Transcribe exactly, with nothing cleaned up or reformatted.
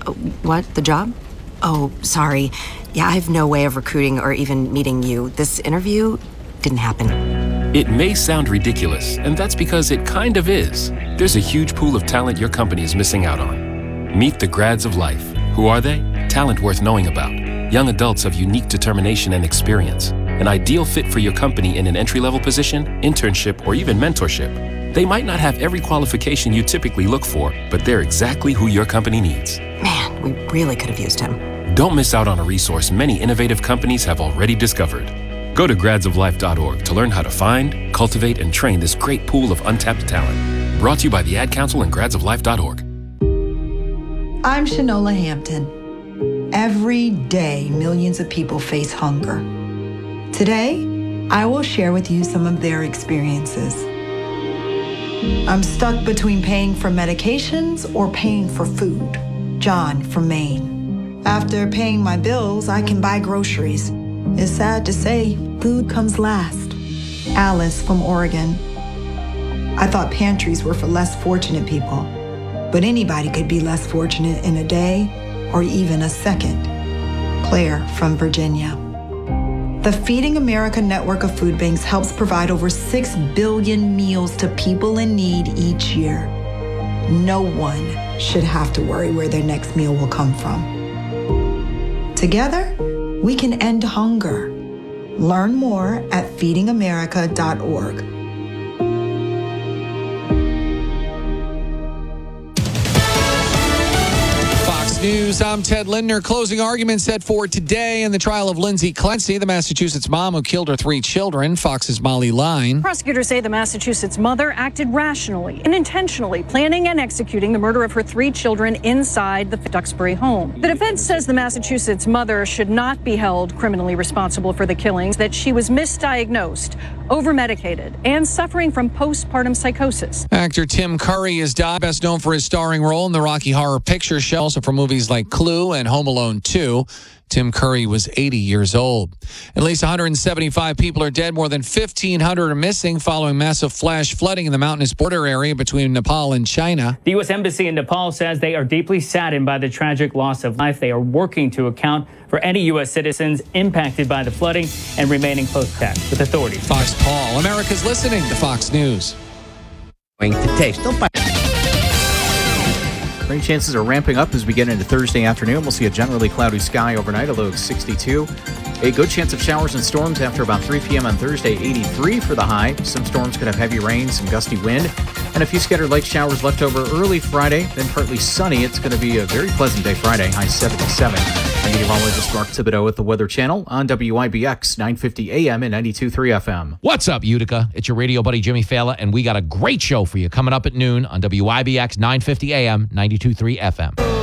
Uh, what? The job? Oh, sorry. Yeah, I have no way of recruiting or even meeting you. This interview didn't happen. It may sound ridiculous, and that's because it kind of is. There's a huge pool of talent your company is missing out on. Meet the grads of life. Who are they? Talent worth knowing about. Young adults of unique determination and experience. An ideal fit for your company in an entry-level position, internship, or even mentorship. They might not have every qualification you typically look for, but they're exactly who your company needs. Man, we really could have used him. Don't miss out on a resource many innovative companies have already discovered. Go to grads of life dot org to learn how to find, cultivate, and train this great pool of untapped talent. Brought to you by the Ad Council and grads of life dot org. I'm Shanola Hampton. Every day, millions of people face hunger. Today, I will share with you some of their experiences. I'm stuck between paying for medications or paying for food. John from Maine. After paying my bills, I can buy groceries. It's sad to say, food comes last. Alice from Oregon. I thought pantries were for less fortunate people, but anybody could be less fortunate in a day or even a second. Claire from Virginia. The Feeding America network of food banks helps provide over six billion meals to people in need each year. No one should have to worry where their next meal will come from. Together, we can end hunger. Learn more at feeding america dot org. News. I'm Ted Lindner. Closing arguments set for today in the trial of Lindsay Clancy, the Massachusetts mom who killed her three children. Fox's Molly Line. Prosecutors say the Massachusetts mother acted rationally and intentionally, planning and executing the murder of her three children inside the Duxbury home. The defense says the Massachusetts mother should not be held criminally responsible for the killings, that she was misdiagnosed, overmedicated, and suffering from postpartum psychosis. Actor Tim Curry is died, best known for his starring role in the Rocky Horror Picture Show, also for movies like Clue and Home Alone two. Tim Curry was eighty years old. At least one hundred seventy-five people are dead. More than fifteen hundred are missing following massive flash flooding in the mountainous border area between Nepal and China. The U S Embassy in Nepal says they are deeply saddened by the tragic loss of life. They are working to account for any U S citizens impacted by the flooding and remain in close touch with authorities. Fox Paul, America's listening to Fox News. Going to taste. Don't buy. Rain chances are ramping up as we get into Thursday afternoon. We'll see a generally cloudy sky overnight, a low of sixty-two. A good chance of showers and storms after about three p.m. on Thursday, eighty-three for the high. Some storms could have heavy rain, some gusty wind, and a few scattered light showers left over early Friday, then partly sunny. It's going to be a very pleasant day Friday, high seventy-seven. I'm meteorologist Mark Thibodeau with the Weather Channel on W I B X nine fifty A M and ninety-two point three F M. What's up, Utica? It's your radio buddy Jimmy Fallon, and we got a great show for you coming up at noon on W I B X nine fifty A M, ninety-two point three F M.